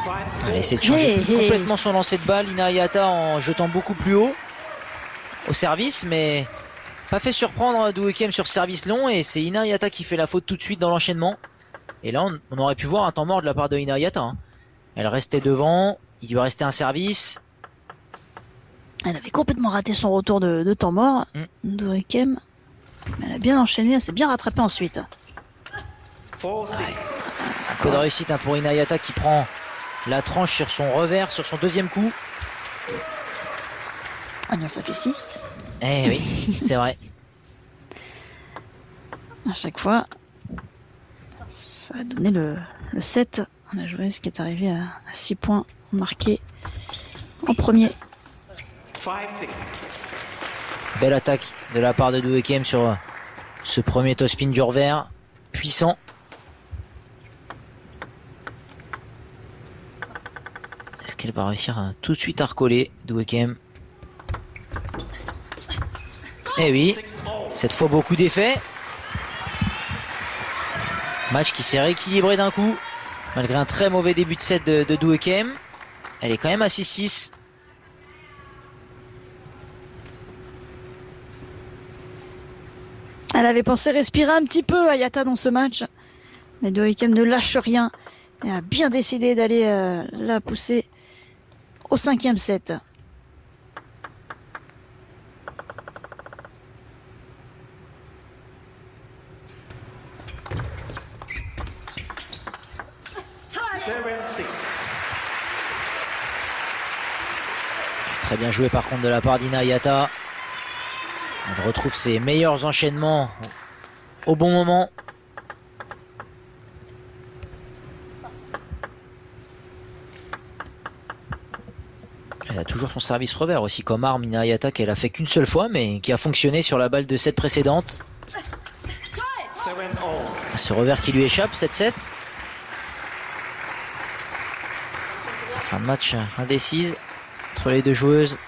Elle essaie de changer complètement son lancer de balle. Ina Hayata en jetant beaucoup plus haut au service, mais pas fait surprendre Do Ekem sur service long. Et c'est Ina Hayata qui fait la faute tout de suite dans l'enchaînement. Et là, on aurait pu voir un temps mort de la part de Ina Hayata, hein. Elle restait devant, il lui restait un service. Elle avait complètement raté son retour de temps mort, Do Ekem. Elle a bien enchaîné, elle s'est bien rattrapée ensuite. Ouais. Un peu de réussite, hein, pour Ina Hayata qui prend la tranche sur son revers, sur son deuxième coup. Ah bien, ça fait 6. Eh oui, c'est vrai. À chaque fois, ça a donné le 7. La joueuse qui est arrivée à 6 points marqués en premier. Belle attaque de la part de Do Ekem sur ce premier toss-spin du revers. Puissant. Est-ce qu'elle va réussir tout de suite à recoller, Do Ekem? Eh oui, cette fois beaucoup d'effets. Match qui s'est rééquilibré d'un coup. Malgré un très mauvais début de set de Do Ekem. Elle est quand même à 6-6. Elle avait pensé respirer un petit peu, Hayata, dans ce match. Mais Do Ekem ne lâche rien. Et a bien décidé d'aller la pousser au 5e set. Très bien joué par contre de la part d'Ina Hayata. Elle retrouve ses meilleurs enchaînements au bon moment. Elle a toujours son service revers aussi comme arme, Ina Hayata, qu'elle a fait qu'une seule fois mais qui a fonctionné sur la balle de set précédente. Ce revers qui lui échappe, 7-7. Fin de match indécise entre les deux joueuses.